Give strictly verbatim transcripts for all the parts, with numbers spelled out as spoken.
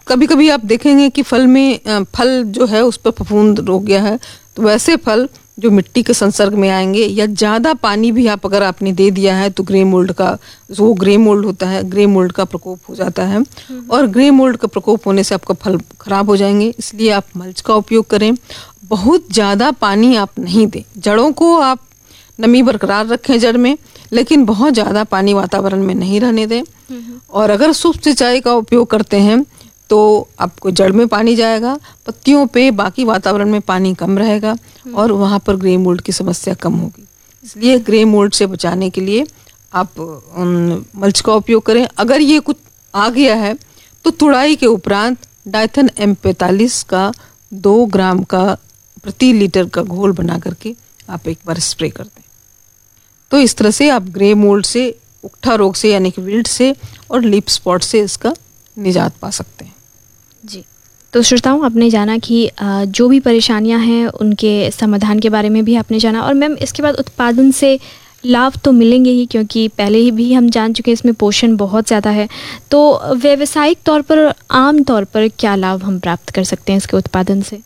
कभी कभी आप देखेंगे कि फल में फल जो है उस पर फफूंद रोक गया है, तो वैसे फल जो मिट्टी के संसर्ग में आएंगे या ज़्यादा पानी भी आप अगर आपने दे दिया है तो ग्रे मोल्ड का वो ग्रे मोल्ड होता है, ग्रे मोल्ड का प्रकोप हो जाता है। और ग्रे मोल्ड का प्रकोप होने से आपका फल खराब हो जाएंगे। इसलिए आप मल्च का उपयोग करें। बहुत ज़्यादा पानी आप नहीं दें, जड़ों को आप नमी बरकरार रखें जड़ में, लेकिन बहुत ज़्यादा पानी वातावरण में नहीं रहने दें। और अगर सूक्ष्म सिंचाई का उपयोग करते हैं तो आपको जड़ में पानी जाएगा, पत्तियों पे बाकी वातावरण में पानी कम रहेगा और वहाँ पर ग्रे मोल्ड की समस्या कम होगी। इसलिए ग्रे मोल्ड से बचाने के लिए आप मल्च का उपयोग करें। अगर ये कुछ आ गया है तो तुड़ाई के उपरांत डाइथन एम पैंतालीस का दो ग्राम का प्रति लीटर का घोल बना करके आप एक बार स्प्रे कर दें। तो इस तरह से आप ग्रे मोल्ड से, उकठा रोग से यानी कि विल्ट से और लीफ स्पॉट से इसका निजात पा सकते हैं। जी, तो श्रोताओं, आपने जाना कि जो भी परेशानियां हैं उनके समाधान के बारे में भी आपने जाना। और मैम, इसके बाद उत्पादन से लाभ तो मिलेंगे ही, क्योंकि पहले ही भी हम जान चुके हैं इसमें पोषण बहुत ज़्यादा है। तो व्यावसायिक तौर पर, आम तौर पर क्या लाभ हम प्राप्त कर सकते हैं इसके उत्पादन से?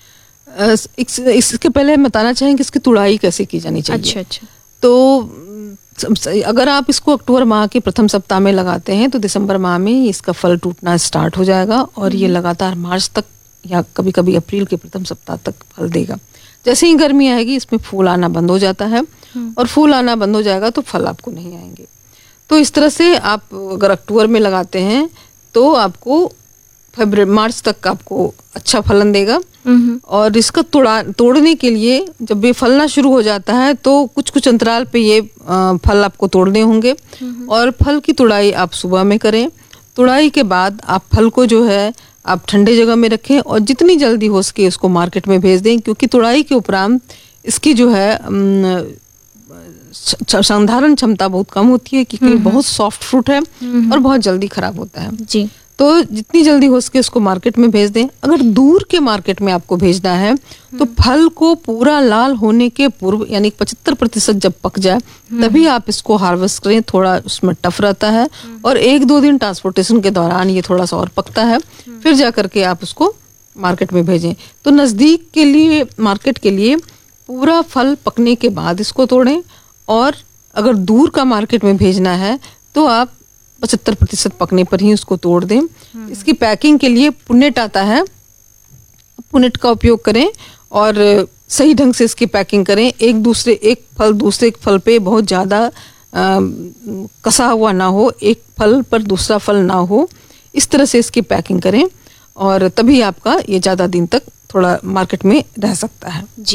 इस, इसके पहले हम बताना चाहेंगे इसकी तुड़ाई कैसे की जानी चाहिए। अच्छा अच्छा। तो अगर आप इसको अक्टूबर माह के प्रथम सप्ताह में लगाते हैं तो दिसंबर माह में इसका फल टूटना स्टार्ट हो जाएगा और ये लगातार मार्च तक या कभी कभी अप्रैल के प्रथम सप्ताह तक फल देगा। जैसे ही गर्मी आएगी इसमें फूल आना बंद हो जाता है और फूल आना बंद हो जाएगा तो फल आपको नहीं आएंगे। तो इस तरह से आप अगर अक्टूबर में लगाते हैं तो आपको फरवरी मार्च तक आपको अच्छा फलन देगा। और इसका तोड़ा तोड़ने के लिए जब ये फलना शुरू हो जाता है तो कुछ कुछ अंतराल पे ये फल आपको तोड़ने होंगे और फल की तुड़ाई आप सुबह में करें। तुड़ाई के बाद आप फल को जो है आप ठंडे जगह में रखें और जितनी जल्दी हो सके उसको मार्केट में भेज दें, क्योंकि तुड़ाई के उपरांत इसकी जो है संधारण क्षमता बहुत कम होती है, क्योंकि बहुत सॉफ्ट फ्रूट है और बहुत जल्दी खराब होता है। जी, तो जितनी जल्दी हो सके उसको मार्केट में भेज दें। अगर दूर के मार्केट में आपको भेजना है तो फल को पूरा लाल होने के पूर्व यानी पचहत्तर प्रतिशत जब पक जाए तभी आप इसको हार्वेस्ट करें। थोड़ा उसमें टफ रहता है और एक दो दिन ट्रांसपोर्टेशन के दौरान ये थोड़ा सा और पकता है, फिर जा करके आप उसको मार्केट में भेजें। तो नज़दीक के लिए मार्केट के लिए पूरा फल पकने के बाद इसको तोड़ें, और अगर दूर का मार्केट में भेजना है तो आप पचहत्तर प्रतिशत पकने पर ही उसको तोड़ दें। इसकी पैकिंग के लिए पुनेट आता है, पुनेट का उपयोग करें और सही ढंग से इसकी पैकिंग करें। एक दूसरे एक फल दूसरे फल पे बहुत ज़्यादा कसा हुआ ना हो, एक फल पर दूसरा फल ना हो, इस तरह से इसकी पैकिंग करें और तभी आपका ये ज़्यादा दिन तक थोड़ा मार्केट में रह सकता है। जी,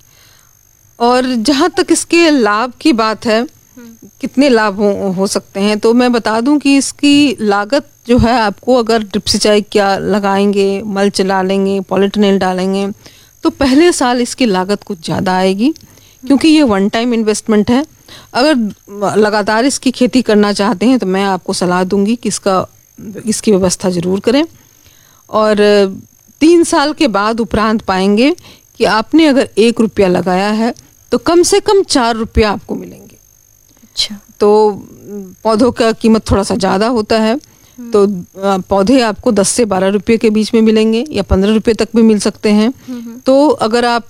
और जहाँ तक इसके लाभ की बात है, कितने लाभ हो, हो सकते हैं, तो मैं बता दूं कि इसकी लागत जो है आपको अगर ड्रिप सिंचाई क्या लगाएंगे, मल्च डालेंगे, पॉलीटनेल डालेंगे तो पहले साल इसकी लागत कुछ ज़्यादा आएगी, क्योंकि ये वन टाइम इन्वेस्टमेंट है। अगर लगातार इसकी खेती करना चाहते हैं तो मैं आपको सलाह दूंगी कि इसका इसकी व्यवस्था ज़रूर करें। और तीन साल के बाद उपरांत पाएंगे कि आपने अगर एक रुपया लगाया है तो कम से कम चार रुपया आपको मिलेंगे। अच्छा, तो पौधों का कीमत थोड़ा सा ज़्यादा होता है, तो पौधे आपको दस से बारह रुपये के बीच में मिलेंगे या पंद्रह रुपये तक भी मिल सकते हैं। तो अगर आप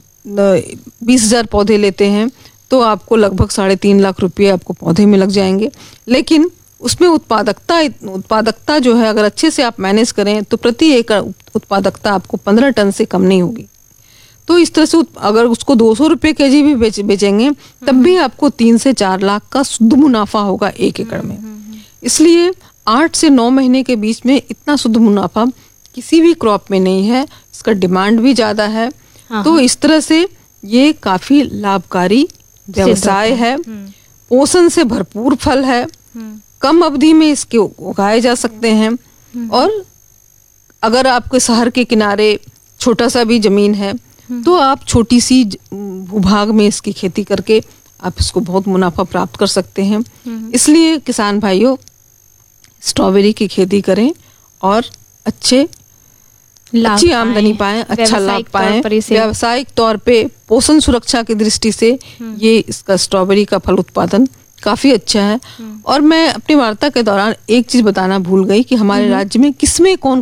बीस हजार पौधे लेते हैं तो आपको लगभग साढ़े तीन लाख रुपये आपको पौधे में लग जाएंगे। लेकिन उसमें उत्पादकता उत्पादकता जो है अगर अच्छे से आप मैनेज करें तो प्रति एकड़ उत्पादकता आपको पंद्रह टन से कम नहीं होगी। तो इस तरह से अगर उसको दो सौ रुपये के जी भी बेच बेचेंगे तब भी आपको तीन से चार लाख का शुद्ध मुनाफा होगा एक एकड़ में। इसलिए आठ से नौ महीने के बीच में इतना शुद्ध मुनाफा किसी भी क्रॉप में नहीं है, इसका डिमांड भी ज़्यादा है। तो इस तरह से ये काफ़ी लाभकारी व्यवसाय है, पोषण से भरपूर फल है, कम अवधि में इसके उगाए जा सकते हैं। और अगर आपके शहर के किनारे छोटा सा भी जमीन है तो आप छोटी सी भूभाग में इसकी खेती करके आप इसको बहुत मुनाफा प्राप्त कर सकते हैं। इसलिए किसान भाइयों स्ट्रॉबेरी की खेती करें और अच्छे अच्छी आमदनी पाएं, अच्छा लाभ पाएं। व्यावसायिक तौर पे पोषण सुरक्षा की दृष्टि से ये इसका स्ट्रॉबेरी का फल उत्पादन काफी अच्छा है। और मैं अपनी वार्ता के दौरान एक चीज बताना भूल गई कि हमारे राज्य में किसमें कौन